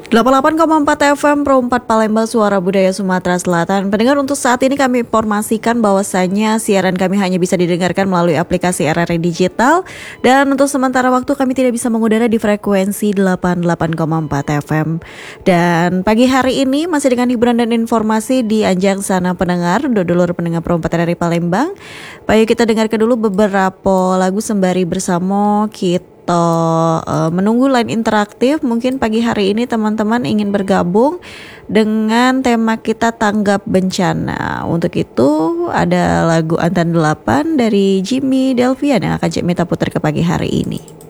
88,4 FM Pro 4 Palembang Suara Budaya Sumatera Selatan. Pendengar, untuk saat ini kami informasikan bahwasannya siaran kami hanya bisa didengarkan melalui aplikasi RRI Digital, dan untuk sementara waktu kami tidak bisa mengudara di frekuensi 88,4 FM. Dan pagi hari ini masih dengan hiburan dan informasi di Anjang Sana pendengar, dulur pendengar Pro 4 RRI Palembang. Baik, kita dengarkan dulu beberapa lagu sembari bersama kita menunggu line interaktif. Mungkin pagi hari ini teman-teman ingin bergabung dengan tema kita tanggap bencana. Untuk itu ada lagu Antan 8 dari Jimmy Delvian yang akan Cik Mita putar ke pagi hari ini.